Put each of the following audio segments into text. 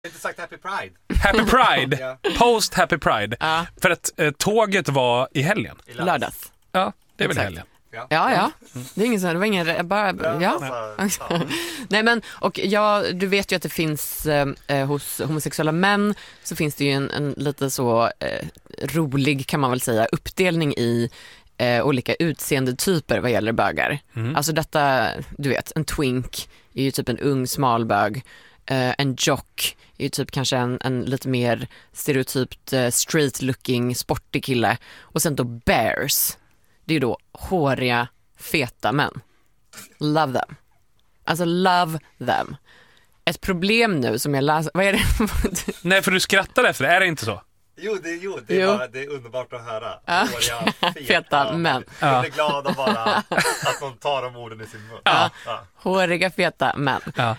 Inte sagt Happy Pride. Happy Pride. Ja. Post Happy Pride. Ja. För att tåget var i helgen. Lördags. Ja, det är väl Exakt. helgen. Ja. Det är ingen det var ingen bara Nej men och du vet ju att det finns hos homosexuella män så finns det ju en lite så rolig kan man väl säga uppdelning i olika utseendetyper vad gäller bögar. Alltså detta, du vet, en twink är ju typ en ung smalbög. En jock är ju typ kanske en lite mer stereotypt straight looking sportig kille. Och sen då bears. Det är ju då håriga, feta män. Love them. Alltså love them. Ett problem nu som jag läser... Vad är det? Nej, för du skrattar efter det. Är det inte så? Jo, det är underbart att höra. Håriga, feta män. Jag blir glad av bara att de tar de orden i sin mun. Håriga, feta män. Ja.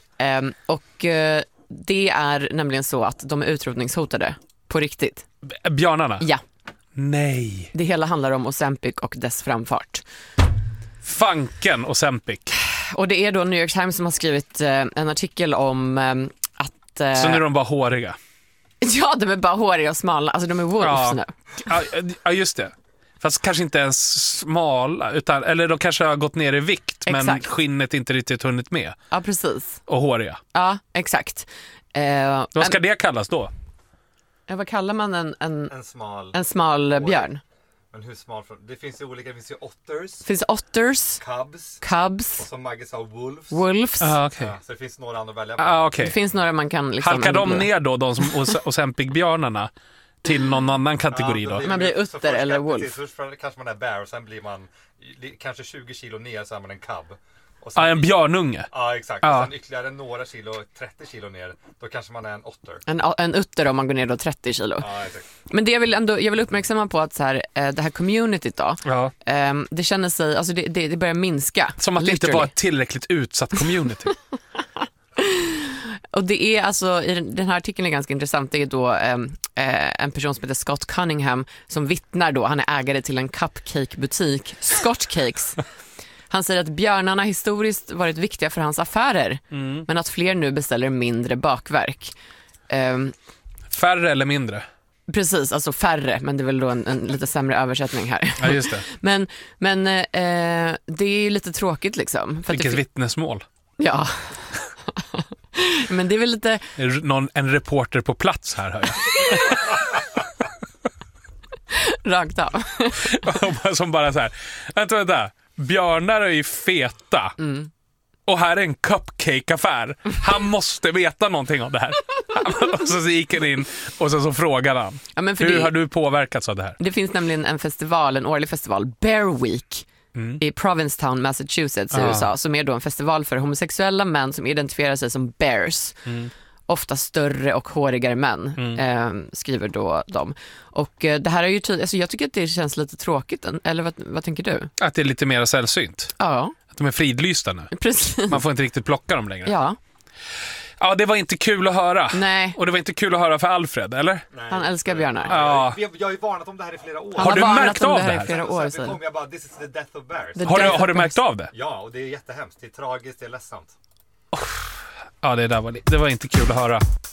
Det är nämligen så att de är utrotningshotade. På riktigt. Björnarna? Ja. Nej. Det hela handlar om Ozempic och dess framfart. Fanken och Ozempic. Och det är då New York Times som har skrivit en artikel om att... Så nu är de bara håriga. Ja, de är bara håriga och smala. Alltså de är wolves nu. Ja, just det. Fast kanske inte ens smala, utan, eller de kanske har gått ner i vikt. Exakt. Men skinnet inte riktigt hunnit med. Ja, precis. Och håriga. Ja, exakt. Vad ska det kallas då? Vad kallar man en smal björn? Men hur smal? Det finns ju olika, det finns ju otters. Det finns otters, cubs och som Maggie sa, wolves. Okay. Ja, så det finns några andra att välja på. Okay. Det finns några man kan liksom... Halkar de ner då, de som Ozempic-björnarna, till någon annan kategori då? Man blir utter eller wolf. Först kanske man är bear och sen blir man kanske 20 kilo ner så är man en cub. Och en björnunge. Ja, exakt. Och sen ytterligare några kilo, 30 kilo ner, då kanske man är en otter. En utter om man går ner då 30 kilo. Ja, exakt. Men det jag vill uppmärksamma på att så här, det här communityt då, det känner sig, alltså det börjar minska. Som att det inte var ett tillräckligt utsatt community. Och det är alltså, i den här artikeln är ganska intressant, det är då en person som heter Scott Cunningham som vittnar då, han är ägare till en cupcake-butik, Scott Cakes. Han säger att björnarna historiskt varit viktiga för hans affärer, men att fler nu beställer mindre bakverk. Färre eller mindre? Precis, alltså färre, men det är väl då en lite sämre översättning här. Ja, just det. men det är ju lite tråkigt liksom. För vilket vittnesmål. Ja. Men det är väl lite... En reporter på plats här, hör jag. Rakt av. Som bara så här, vänta. Björnar är ju feta. Och här är en cupcake-affär. Han måste veta någonting om det här. Och så gick han in och så frågade han. Ja, men hur har du påverkats av det här? Det finns nämligen en årlig festival, Bear Week, i Provincetown, Massachusetts i USA, som är då en festival för homosexuella män som identifierar sig som bears. Ofta större och hårigare män, skriver då de. Och det här är ju alltså jag tycker att det känns lite tråkigt, eller vad tänker du? Att det är lite mer sällsynt. Ja. Att de är fridlysta nu. Precis. Man får inte riktigt plocka dem längre. Ja. Ja, det var inte kul att höra. Nej. Och det var inte kul att höra för Alfred, eller? Nej. Han älskar björnar. Ja. Jag har ju varnat om det här i flera år. Har du märkt av det här? I flera år, så jag bara, this is the death of bears. Har du märkt av det? Ja, och det är jättehemskt. Det är tragiskt, det är ledsamt. Ja, det var inte kul att höra.